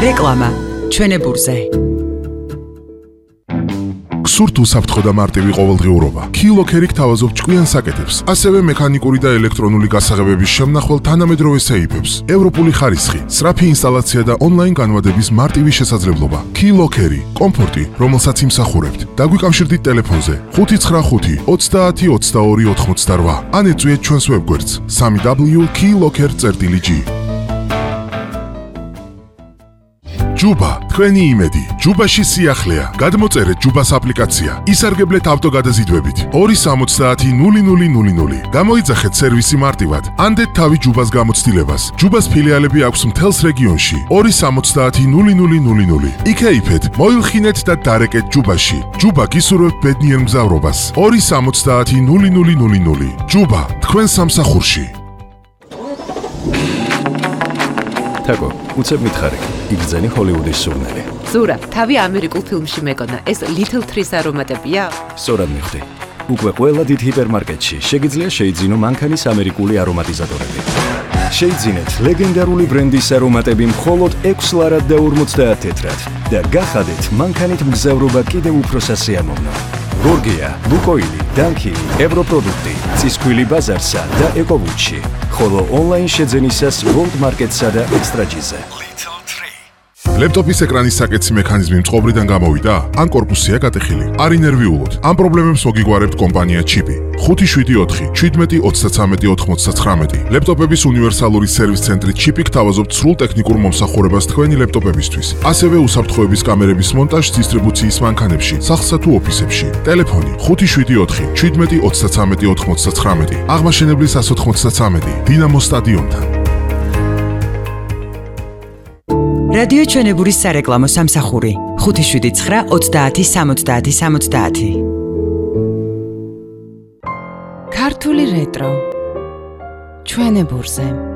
რეკლამა ჩვენებურზე. გსურთ უსაფრთხო და მარტივი ყოველდღიურობა. KeyLocker-ი გთავაზობ ჭკვიან საკეთებს, ასევე მექანიკური და ელექტრონული გასაღებების შემნახვალ თანამედროვე სეიფებს, ევროპული ხარისხი, სწრაფი ინსტალაცია და ონლაინ განმადების მარტივი შესაძლებლობა. KeyLocker-ი, კომფორტი, რომელსაც იმსახურებთ. დაგვიკავშირდით ტელეფონზე 595 30 22 88 ან ეწვიეთ ჩვენს ვებგვერდს www.keylocker.gr. ჯუბა, თქვენი იმედი. ჯუბაში სიახლეა. გადმოწერეთ ჯუბას აპლიკაცია. ისარგებლეთ ავტოგადაზიდვებით. 270-0000. გამოიძახეთ სერვისი მარტივად. ანდეთ თავი ჯუბას გამოცდილებას. ჯუბას ფილიალები აქვს მთელს რეგიონში. 270-0000. იქეიფეთ, მოილხინეთ და დარეკეთ ჯუბაში. ჯუბა გისურვებთ ბედნიერ მგზავრობას. 270-0000. ჯუბა, თქვენ სამსახურში. თაკო, უცებ მითხარი, იგრძენი ჰოლივუდის სურნელი. ზურა, თავი ამერიკულ ფილმში მეკონა, ეს Little Trees არომატებია? სწორად მიხვდი. უკვე ყველა დიდ ჰიპერმარკეტში შეგიძლია შეიძინო მანქანის ამერიკული არომატიზატორები. შეიძინეთ ლეგენდარული ბრენდის არომატები მხოლოდ 6 ლარად და 50 თეთრად და გახადეთ მანქანით მგზავრობა კიდევ უფრო სასიამოვნო. გორგია, ლუკოილი, დანკი, ევროპროდუქტი, წისქვილი ბაზარსა და ეკოვუჩი, ხოლო ონლაინ შეძენისას World Market-სა და Extra-G-ზე. ლეპტოპის ეკრანის საკეთსი მექანიზმი მწყობრიდან გამოვიდა? ან კორპუსია გატეხილი? არ ინერვიულოთ. ამ პრობლემებს მოგიგوارებთ კომპანია ჩიპი. 574 17 33 99. ლეპტოპების უნივერსალური სერვის ცენტრი ჩიპი გთავაზობთ სრულ ტექნიკურ მომსახურებას თქვენი ლეპტოპებისთვის. ასევე უსაფრთხოების კამერების მონტაჟს დისტრიბუციის მანქანებში, სახლსა თუ ოფისებში. ტელეფონი 574 17 33 99. აღმაშენებლის 193 დინამო სტადიონთან. რადიო ჩვენებურის სარეკლამო სამსახური 579 30 70 70. ქართული რეტრო ჩვენებურზე.